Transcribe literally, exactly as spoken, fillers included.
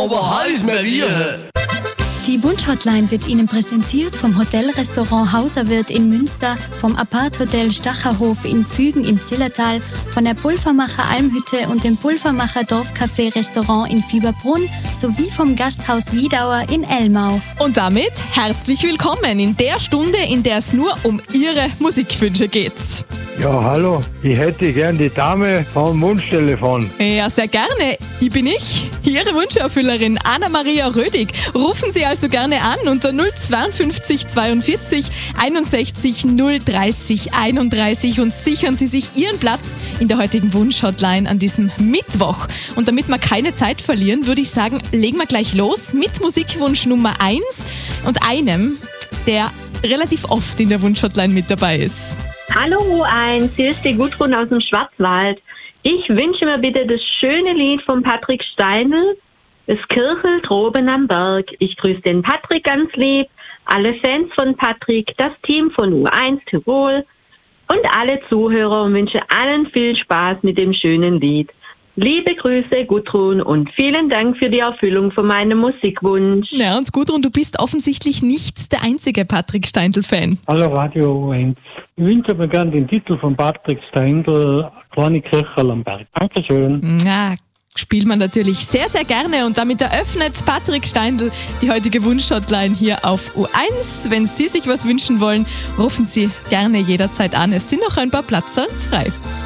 aber heiß Maria. Die Wunschhotline wird Ihnen präsentiert vom Hotelrestaurant Hauserwirt in Münster, vom Apart-Hotel Stacherhof in Fügen im Zillertal, von der Pulvermacher Almhütte und dem Pulvermacher Dorfcafé-Restaurant in Fieberbrunn sowie vom Gasthaus Wiedauer in Elmau. Und damit herzlich willkommen in der Stunde, in der es nur um Ihre Musikwünsche geht. Ja, hallo, ich hätte gern die Dame vom Wunschtelefon. Ja, sehr gerne. Ich bin ich, Ihre Wunscherfüllerin Anna-Maria Rödig. Rufen Sie also gerne an unter null fünf zwei zweiundvierzig einundsechzig null dreißig einunddreißig und sichern Sie sich Ihren Platz in der heutigen Wunschhotline an diesem Mittwoch. Und damit wir keine Zeit verlieren, würde ich sagen, legen wir gleich los mit Musikwunsch Nummer eins und einem, der relativ oft in der Wunschhotline mit dabei ist. Hallo U eins, hier ist die Gudrun aus dem Schwarzwald. Ich wünsche mir bitte das schöne Lied von Patrick Steindl, Es kirchelt droben am Berg. Ich grüße den Patrick ganz lieb, alle Fans von Patrick, das Team von U eins Tirol und alle Zuhörer und wünsche allen viel Spaß mit dem schönen Lied. Liebe Grüße, Gudrun, und vielen Dank für die Erfüllung von meinem Musikwunsch. Ja, und Gudrun, du bist offensichtlich nicht der einzige Patrick Steindl-Fan. Hallo Radio U eins. Ich wünsche mir gerne den Titel von Patrick Steindl, Kleine Kirche am Berg. Dankeschön. Ja, spielt man natürlich sehr, sehr gerne. Und damit eröffnet Patrick Steindl die heutige Wunschhotline hier auf U eins. Wenn Sie sich was wünschen wollen, rufen Sie gerne jederzeit an. Es sind noch ein paar Plätze frei.